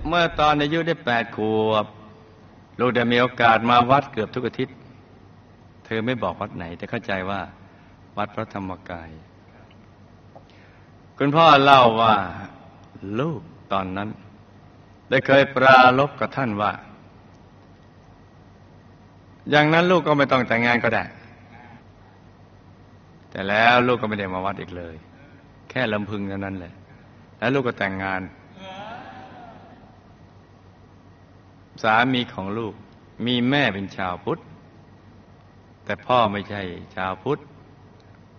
เมื่อตอนอายุได้8 ขวบลูกได้มีโอกาสมาวัดเกือบทุกอาทิตย์เธอไม่บอกวัดไหนแต่เข้าใจว่าวัดพระธรรมกายคุณพ่อเล่าว่าลูกตอนนั้นได้เคยปรารภกับท่านว่าอย่างนั้นลูกก็ไม่ต้องแต่งงานก็ได้แต่แล้วลูกก็ไม่ได้มาวัดอีกเลยแค่ลำพึงเท่านั้นแหละแล้วลูกก็แต่งงานสามีของลูกมีแม่เป็นชาวพุทธแต่พ่อไม่ใช่ชาวพุทธ